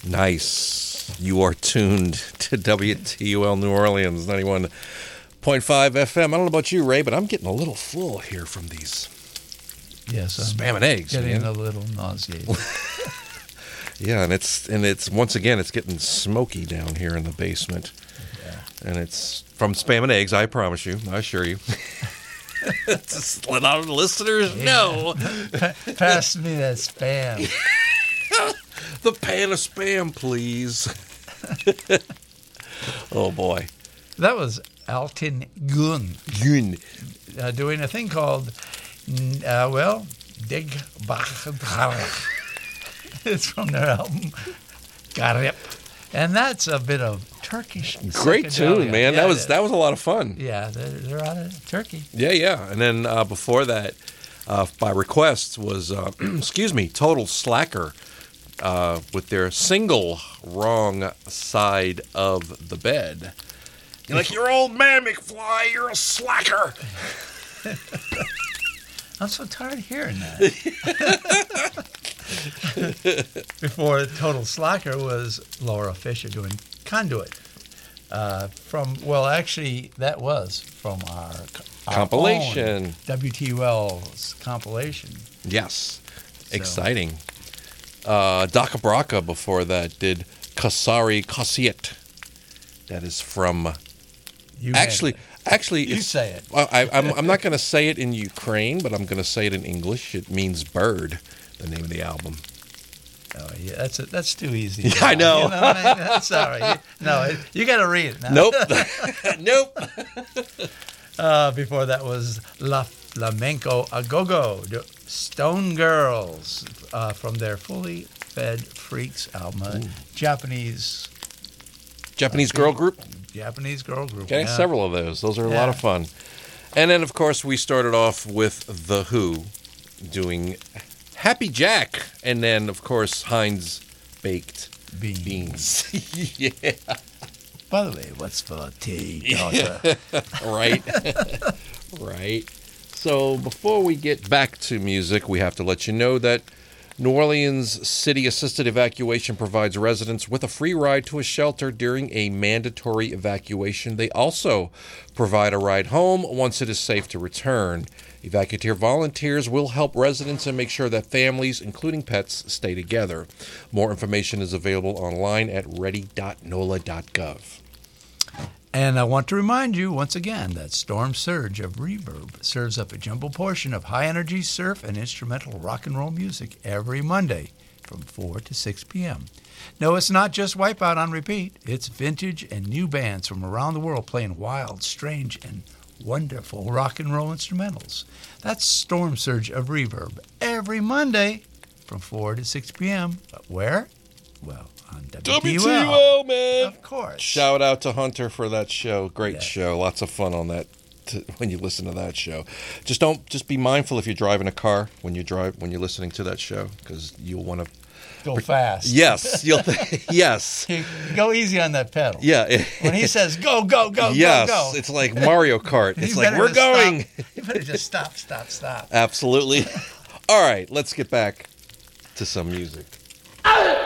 Nice. You are tuned to WTUL New Orleans, 91.5 FM. I don't know about you, Ray, but I'm getting a little full here from these spam and eggs. Getting a little nauseated. Yeah, and it's once again, it's getting smoky down here in the basement. Yeah. And it's from spam and eggs, I promise you. I assure you. Just let our listeners know. Pass me that spam. The pan of spam, please. Oh, boy. That was Alton Gun. Doing a thing called, Dig Bach. It's from their album, Garip. And that's a bit of Turkish. Great tune, man. Yeah, that was a lot of fun. Yeah, they're out of Turkey. Yeah. And then before that, by request, was, Total Slacker with their single Wrong Side of the Bed. You're like, your old man, McFly, you're a slacker. I'm so tired of hearing that. Before Total Slacker was Laura Fisher doing Conduit. That was from our compilation. Own WTUL's compilation. Yes. So. Exciting. Daka Braka before that did Kasari Kasiet. That is from... Actually, you say it. I'm not going to say it in Ukraine, but I'm going to say it in English. It means bird, the name of the album. Oh, yeah, that's too easy. Yeah, I know. You know, sorry. No, you got to read it now. Nope. Nope. Before that was La Flamenco Agogo, Stone Girls, from their Fully Fed Freaks album. Japanese girl group? Japanese girl group. Okay, yeah. Several of those. Those are a lot of fun. And then, of course, we started off with The Who doing Happy Jack. And then, of course, Heinz Baked Beans. Yeah. By the way, what's for tea, daughter? Right. Right. So before we get back to music, we have to let you know that New Orleans City Assisted Evacuation provides residents with a free ride to a shelter during a mandatory evacuation. They also provide a ride home once it is safe to return. Evacueer volunteers will help residents and make sure that families, including pets, stay together. More information is available online at ready.nola.gov. And I want to remind you once again that Storm Surge of Reverb serves up a jumbo portion of high-energy surf and instrumental rock and roll music every Monday from 4 to 6 p.m. No, it's not just Wipeout on repeat. It's vintage and new bands from around the world playing wild, strange, and wonderful rock and roll instrumentals. That's Storm Surge of Reverb every Monday from 4 to 6 p.m. But where? Well, on WTUL, man. Of course. Shout out to Hunter for that show. Great show. Lots of fun on that when you listen to that show. Just be mindful if you're driving a car when you're listening to that show, because you'll want to go fast. Yes, yes. Go easy on that pedal. Yeah. When he says go, yes, go. It's like Mario Kart. It's like, we're going. You better just stop. Absolutely. All right, let's get back to some music.